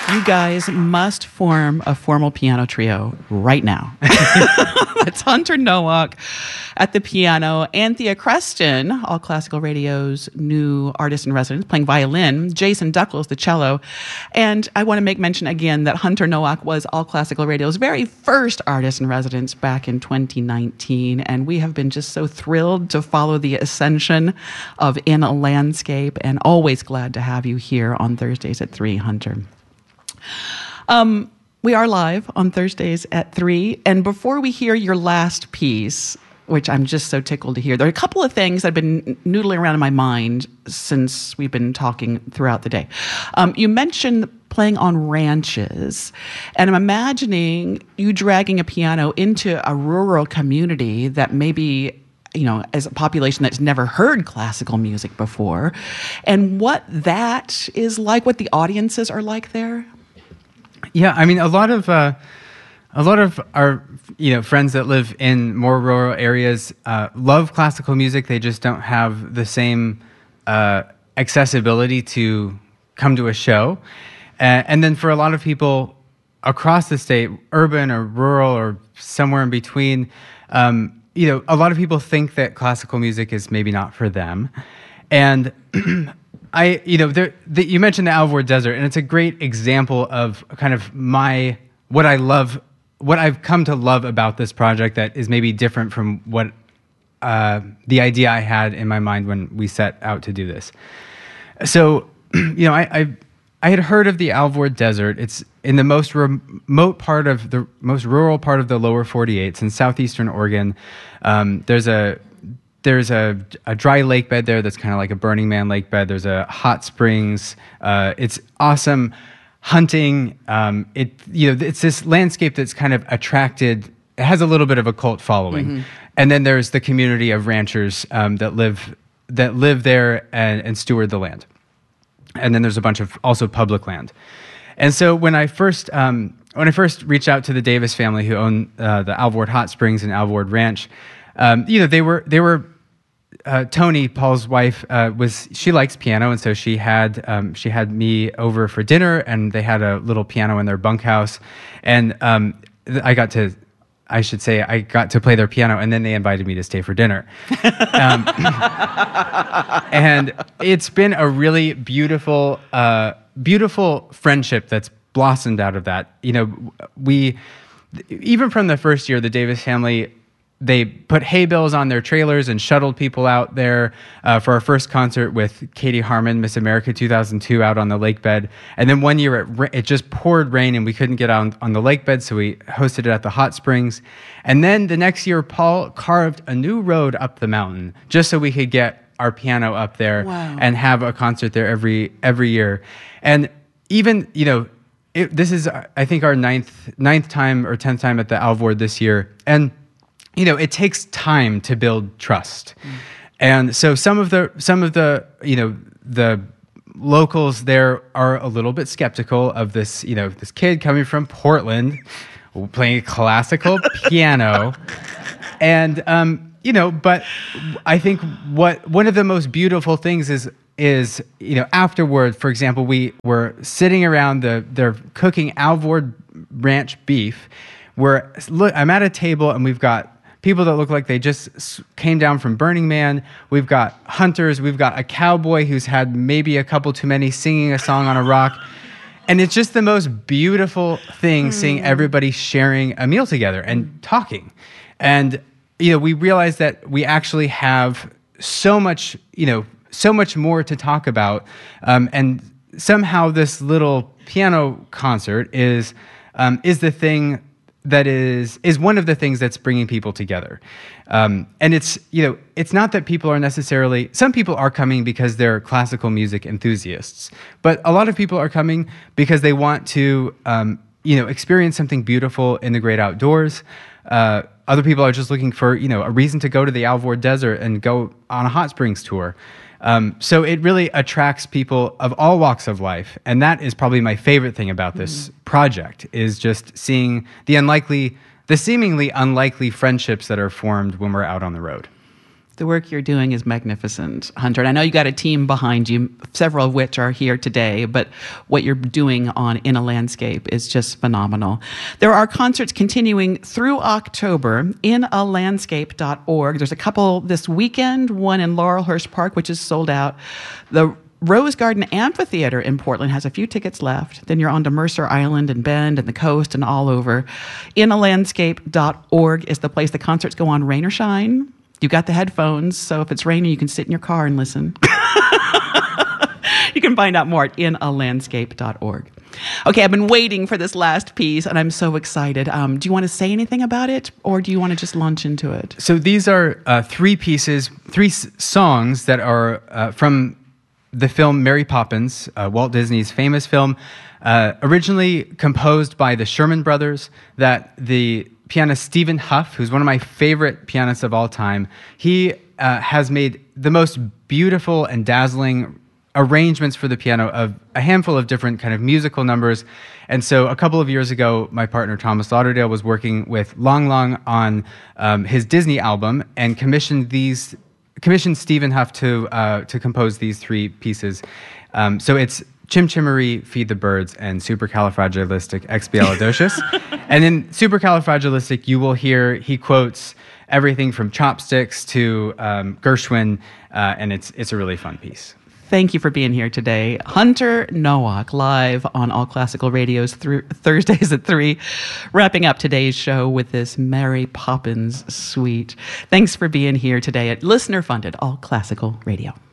You guys must form a formal piano trio right now. That's Hunter Nowak at the piano, Anthea Creston, All Classical Radio's new artist in residence, playing violin, Jason Duckles, the cello. And I want to make mention again that Hunter Nowak was All Classical Radio's very first artist in residence back in 2019. And we have been just so thrilled to follow the ascension of In a Landscape, and always glad to have you here on Thursdays at 3, Hunter. We are live on Thursdays at 3. And before we hear your last piece, which I'm just so tickled to hear, there are a couple of things that have been noodling around in my mind since we've been talking throughout the day. You mentioned playing on ranches, and I'm imagining you dragging a piano into a rural community that maybe, you know, as a population that's never heard classical music before, and what that is like, what the audiences are like there. Yeah, I mean, a lot of our friends that live in more rural areas love classical music. They just don't have the same accessibility to come to a show. And then for a lot of people across the state, urban or rural or somewhere in between, a lot of people think that classical music is maybe not for them. And you mentioned the Alvord Desert, and it's a great example of kind of what I've come to love about this project that is maybe different from what the idea I had in my mind when we set out to do this. So, I had heard of the Alvord Desert. It's in the most remote part of the most rural part of the lower 48. It's in southeastern Oregon. There's a dry lake bed there that's kind of like a Burning Man lake bed. There's a hot springs. It's awesome hunting. It's this landscape that's kind of attracted. It has a little bit of a cult following, mm-hmm. And then there's the community of ranchers that live there and steward the land. And then there's a bunch of also public land. And so when I first reached out to the Davis family who own the Alvord Hot Springs and Alvord Ranch, they were Tony, Paul's wife, she likes piano, and so she had me over for dinner, and they had a little piano in their bunkhouse, and I got to play their piano, and then they invited me to stay for dinner. And it's been a really beautiful friendship that's blossomed out of that. Even from the first year, the Davis family, they put hay bales on their trailers and shuttled people out there for our first concert with Katie Harmon, Miss America 2002, out on the lake bed. And then one year it just poured rain and we couldn't get out on the lake bed, so we hosted it at the hot springs. And then the next year, Paul carved a new road up the mountain just so we could get our piano up there. Wow. And have a concert there every year. And even, this is, I think, our ninth time or 10th time at the Alvord this year. And it takes time to build trust. Mm. And so some of the the locals there are a little bit skeptical of this, this kid coming from Portland playing classical piano. And but I think one of the most beautiful things is afterward, for example, we were sitting around they're cooking Alvord Ranch beef. I'm at a table and we've got people that look like they just came down from Burning Man. We've got hunters. We've got a cowboy who's had maybe a couple too many singing a song on a rock. And it's just the most beautiful thing seeing everybody sharing a meal together and talking. And, we realized that we actually have so much more to talk about. And somehow this little piano concert is the thing that is one of the things that's bringing people together. And it's not that people are necessarily, some people are coming because they're classical music enthusiasts, but a lot of people are coming because they want to, experience something beautiful in the great outdoors. Other people are just looking for, a reason to go to the Alvord Desert and go on a hot springs tour. So it really attracts people of all walks of life. And that is probably my favorite thing about this project, is just seeing the seemingly unlikely friendships that are formed when we're out on the road. The work you're doing is magnificent, Hunter. And I know you got a team behind you, several of which are here today, but what you're doing on In a Landscape is just phenomenal. There are concerts continuing through October, inalandscape.org. There's a couple this weekend, one in Laurelhurst Park, which is sold out. The Rose Garden Amphitheater in Portland has a few tickets left. Then you're on to Mercer Island and Bend and the coast and all over. inalandscape.org is the place the concerts go on, rain or shine. You got the headphones, so if it's raining, you can sit in your car and listen. You can find out more at inalandscape.org. Okay, I've been waiting for this last piece, and I'm so excited. Do you want to say anything about it, or do you want to just launch into it? So these are three pieces, songs that are from the film Mary Poppins, Walt Disney's famous film, originally composed by the Sherman Brothers, that the pianist Stephen Huff, who's one of my favorite pianists of all time, he has made the most beautiful and dazzling arrangements for the piano of a handful of different kind of musical numbers. And so a couple of years ago, my partner Thomas Lauderdale was working with Long Long on his Disney album and commissioned Stephen Huff to compose these three pieces. So it's Chim Chimery, Feed the Birds, and Supercalifragilisticexpialidocious. And in Supercalifragilistic, you will hear he quotes everything from Chopsticks to Gershwin, and it's a really fun piece. Thank you for being here today. Hunter Nowak, live on All Classical Radio's Thursdays at 3, wrapping up today's show with this Mary Poppins suite. Thanks for being here today at listener-funded All Classical Radio.